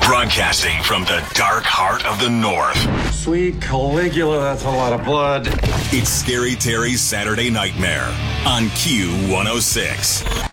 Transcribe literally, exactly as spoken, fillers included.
Broadcasting from the dark heart of the North. Sweet Caligula, that's a lot of blood. It's Scary Terry's Saturday Nightmare on Q one oh six.